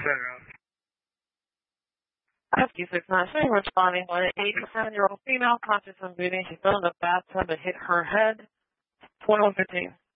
Rescue 693 responding on an 87-year-old female conscious and bleeding. She fell in the bathtub and hit her head. 2115.